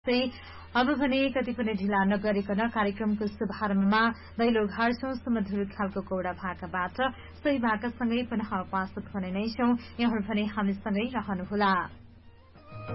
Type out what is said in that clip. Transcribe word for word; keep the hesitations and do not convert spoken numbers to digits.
नमस्ते। अब भने कति पनि ढिला नगरिकन कार्यक्रमको शुभारम्भमा दैलो घाँसौं सुमधुर खालको कौड़ा भाकाबाट सही भाकासँगै पुनः उपस्थित हुने नै छौं। यहाँ भने हामीसँगै रहनुहोला।